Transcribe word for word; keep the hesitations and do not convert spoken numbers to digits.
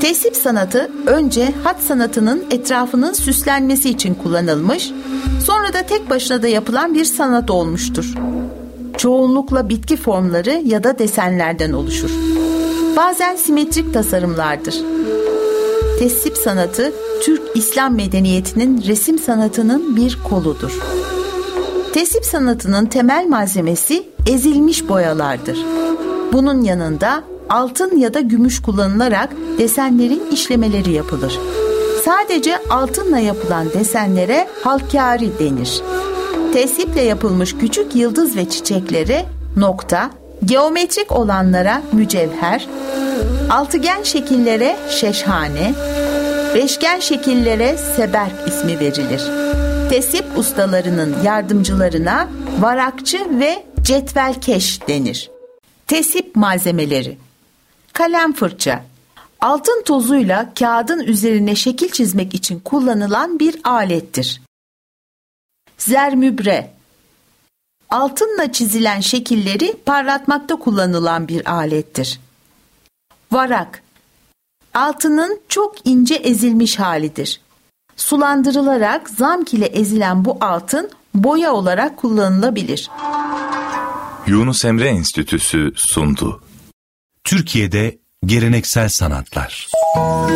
Tesip sanatı önce hat sanatının etrafının süslenmesi için kullanılmış, sonra da tek başına da yapılan bir sanat olmuştur. Çoğunlukla bitki formları ya da desenlerden oluşur. Bazen simetrik tasarımlardır. Tesip sanatı, Türk İslam medeniyetinin resim sanatının bir koludur. Tesip sanatının temel malzemesi ezilmiş boyalardır. Bunun yanında altın ya da gümüş kullanılarak desenlerin işlemeleri yapılır. Sadece altınla yapılan desenlere halkâri denir. Tesiple yapılmış küçük yıldız ve çiçeklere nokta, geometrik olanlara mücevher, altıgen şekillere şeşhane, beşgen şekillere seberk ismi verilir. Tesip ustalarının yardımcılarına varakçı ve cetvelkeş denir. Tesip malzemeleri: kalem fırça, altın tozuyla kağıdın üzerine şekil çizmek için kullanılan bir alettir. Zermübre, altınla çizilen şekilleri parlatmakta kullanılan bir alettir. Varak, altının çok ince ezilmiş halidir. Sulandırılarak zamk ile ezilen bu altın boya olarak kullanılabilir. Yunus Emre Enstitüsü sundu. Türkiye'de geleneksel sanatlar.